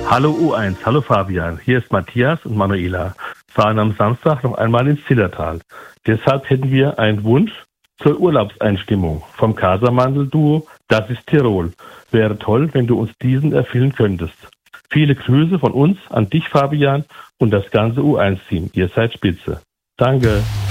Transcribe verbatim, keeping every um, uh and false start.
Hallo U eins, hallo Fabian, hier ist Matthias und Manuela. Fahren am Samstag noch einmal ins Zillertal. Deshalb hätten wir einen Wunsch zur Urlaubseinstimmung vom Casamandel-Duo Das ist Tirol. Wäre toll, wenn du uns diesen erfüllen könntest. Viele Grüße von uns an dich, Fabian, und das ganze U eins Team. Ihr seid spitze. Danke.